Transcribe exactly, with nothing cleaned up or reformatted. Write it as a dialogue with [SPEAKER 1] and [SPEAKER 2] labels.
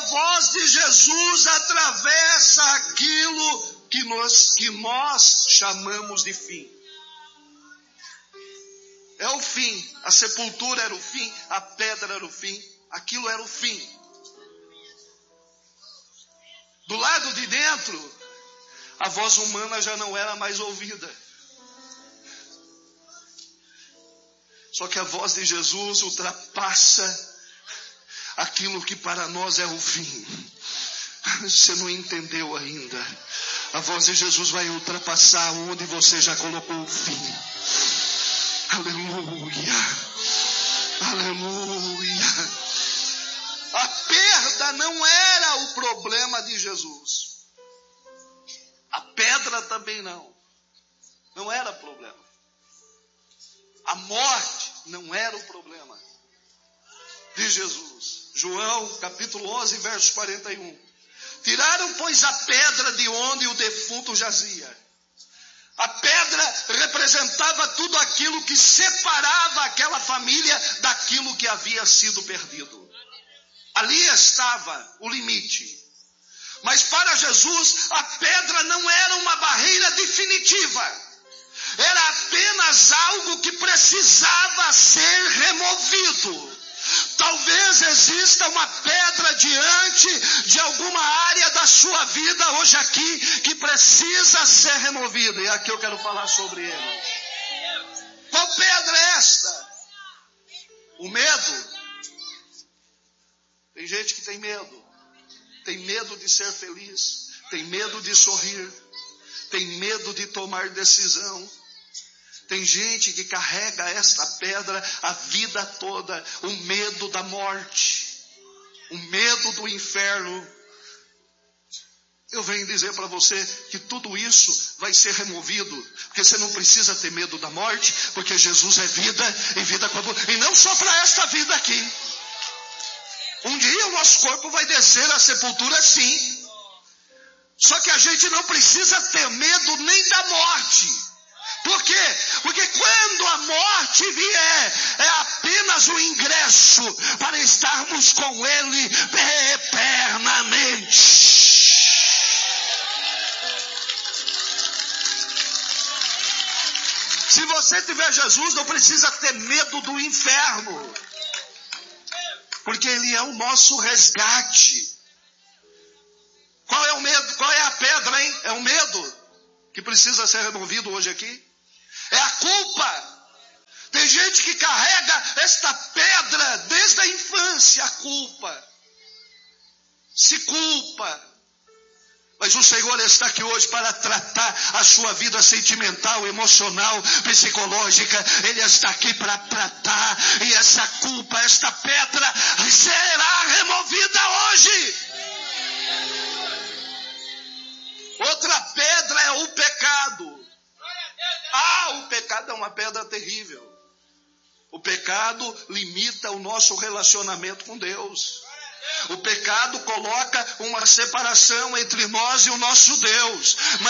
[SPEAKER 1] voz de Jesus atravessa aquilo que nós, que nós chamamos de fim. É o fim. A sepultura era o fim, a pedra era o fim, aquilo era o fim. Do lado de dentro, a voz humana já não era mais ouvida. Só que a voz de Jesus ultrapassa aquilo que para nós é o fim. Você não entendeu ainda. A voz de Jesus vai ultrapassar onde você já colocou o fim. Aleluia. Aleluia. A perda não era o problema de Jesus. A pedra também não. Não era problema. A morte não era o problema de Jesus. João capítulo onze, verso quarenta e um. Tiraram, pois, a pedra de onde o defunto jazia. A pedra representava tudo aquilo que separava aquela família daquilo que havia sido perdido. Ali estava o limite. Mas para Jesus, a pedra não era uma barreira definitiva. Era apenas algo que precisava ser removido. Talvez exista uma pedra diante de alguma área da sua vida hoje aqui que precisa ser removida. E aqui eu quero falar sobre ele. Qual pedra é esta? O medo. Tem gente que tem medo. Tem medo de ser feliz. Tem medo de sorrir. Tem medo de tomar decisão. Tem gente que carrega esta pedra a vida toda. O medo da morte. O medo do inferno. Eu venho dizer para você que tudo isso vai ser removido. Porque você não precisa ter medo da morte. Porque Jesus é vida e vida com a... E não só para esta vida aqui. Um dia o nosso corpo vai descer à sepultura, sim. Só que a gente não precisa ter medo nem da morte. Por quê? Porque quando a morte vier, é apenas o ingresso para estarmos com Ele eternamente. Se você tiver Jesus, não precisa ter medo do inferno. Porque Ele é o nosso resgate. Qual é o medo? Qual é a pedra, hein? É o medo que precisa ser removido hoje aqui. É a culpa. Tem gente que carrega esta pedra desde a infância, a culpa. Se culpa. Mas o Senhor está aqui hoje para tratar a sua vida sentimental, emocional, psicológica. Ele está aqui para tratar. E essa culpa, esta pedra será removida hoje. Outra pedra é o pecado. Ah, o pecado é uma pedra terrível. O pecado limita o nosso relacionamento com Deus. O pecado coloca uma separação entre nós e o nosso Deus.